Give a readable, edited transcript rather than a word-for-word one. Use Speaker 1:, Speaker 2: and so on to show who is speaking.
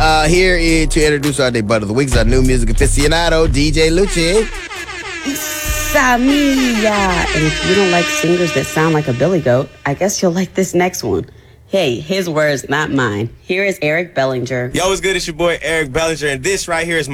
Speaker 1: Here is to introduce our debut of the week, our new music aficionado, DJ Lucci.
Speaker 2: Samia. And if you don't like singers that sound like a billy goat, I guess you'll like this next one. Hey, his words, not mine. Here is Eric Bellinger.
Speaker 3: Yo, what's good? It's your boy Eric Bellinger, and this right here is my